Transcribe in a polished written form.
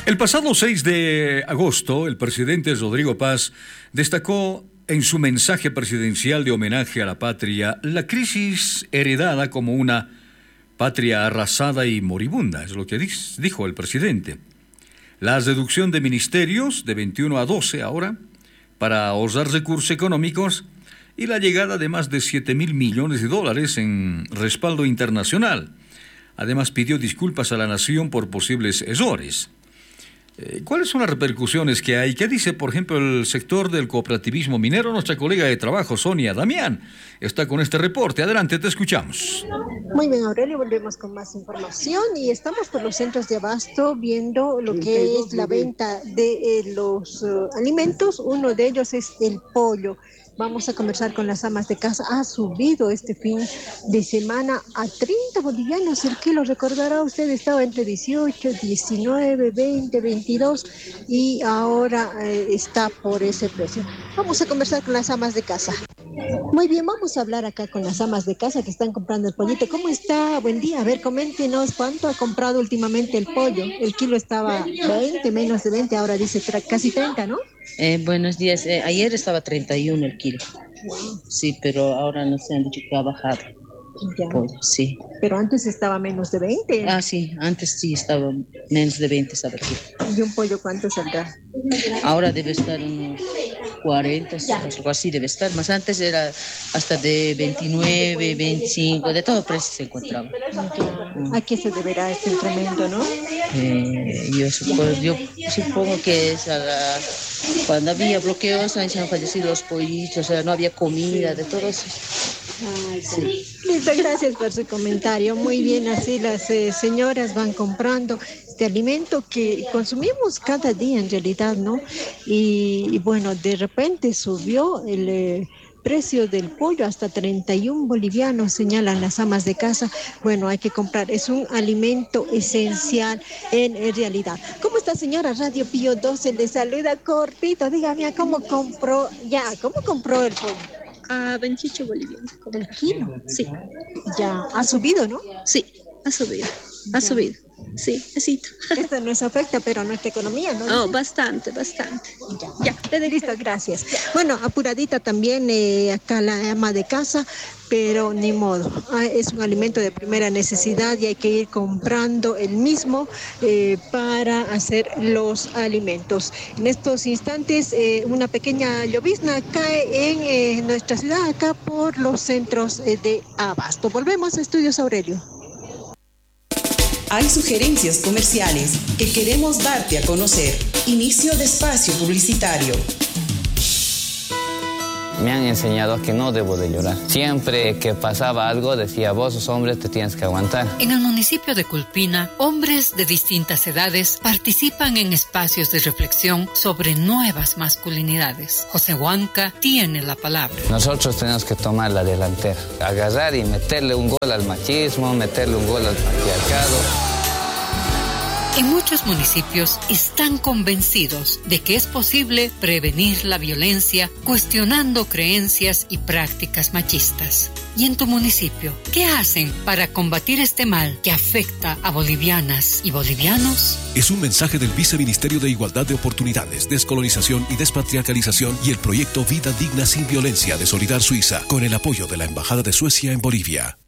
El pasado 6 de agosto, el presidente Rodrigo Paz destacó en su mensaje presidencial de homenaje a la patria la crisis heredada como una patria arrasada y moribunda, es lo que dijo el presidente. La reducción de ministerios de 21 a 12 ahora para ahorrar recursos económicos y la llegada de más de 7.000 millones de dólares en respaldo internacional. Además pidió disculpas a la nación por posibles errores. ¿Cuáles son las repercusiones que hay? ¿Qué dice, por ejemplo, el sector del cooperativismo minero? Nuestra colega de trabajo, Sonia Damián, está con este reporte. Adelante, te escuchamos. Muy bien, Aurelio, volvemos con más información y estamos por los centros de abasto viendo lo que es la venta de los alimentos. Uno de ellos es el pollo. Vamos a conversar con las amas de casa. Ha subido este fin de semana a 30 bolivianos el kilo. Recordará usted, estaba entre 18, 19, 20, 22 y ahora está por ese precio. Vamos a conversar con las amas de casa. Muy bien, vamos a hablar acá con las amas de casa que están comprando el pollito. ¿Cómo está? Buen día. A ver, coméntenos cuánto ha comprado últimamente el pollo. El kilo estaba 20, menos de 20, ahora dice casi 30, ¿no? Buenos días. Ayer estaba 31 el kilo. Wow. Sí, pero ahora no se han dicho que ha bajado. Ya. Pollo, sí. Pero antes estaba menos de 20. Ah, sí, antes sí estaba menos de 20, ¿sabes qué? ¿Y un pollo cuánto saldrá? Ahora debe estar unos 40, algo así debe estar. Más antes era hasta de 29, 25, de todo precio se encontraba. ¿A qué se deberá este incremento, no? Yo supongo que es cuando había bloqueos, han fallecido los pollitos, o sea, no había comida, de todo eso. Ay, sí. Listo, gracias por su comentario. Muy bien, así las señoras van comprando este alimento que consumimos cada día en realidad, ¿no? Y bueno, de repente subió el precio del pollo hasta 31 bolivianos, señalan las amas de casa. Bueno, hay que comprar, es un alimento esencial en realidad. ¿Cómo está, señora? Radio Pío 12 le saluda cortito. Dígame, ¿cómo compró el pollo? A 28 bolivianos. ¿El kilo? Sí. Ya, ¿ha subido, no? Sí, ha subido. Ha subido. Sí, besito. Esto nos afecta, pero a nuestra economía, ¿no? Oh, bastante. Ya, listo, gracias. Bueno, apuradita también acá la ama de casa, pero ni modo. Es un alimento de primera necesidad y hay que ir comprando el mismo para hacer los alimentos. En estos instantes, una pequeña llovizna cae en nuestra ciudad, acá por los centros de abasto. Volvemos a Estudios Aurelio. Hay sugerencias comerciales que queremos darte a conocer. Inicio de espacio publicitario. Me han enseñado que no debo de llorar. Siempre que pasaba algo decía, vos sos hombre, te tienes que aguantar. En el municipio de Culpina, hombres de distintas edades participan en espacios de reflexión sobre nuevas masculinidades. José Huanca tiene la palabra. Nosotros tenemos que tomar la delantera, agarrar y meterle un gol al machismo, meterle un gol al patriarcado. En muchos municipios están convencidos de que es posible prevenir la violencia cuestionando creencias y prácticas machistas. ¿Y en tu municipio qué hacen para combatir este mal que afecta a bolivianas y bolivianos? Es un mensaje del Viceministerio de Igualdad de Oportunidades, Descolonización y Despatriarcalización y el proyecto Vida Digna Sin Violencia de Solidar Suiza, con el apoyo de la Embajada de Suecia en Bolivia.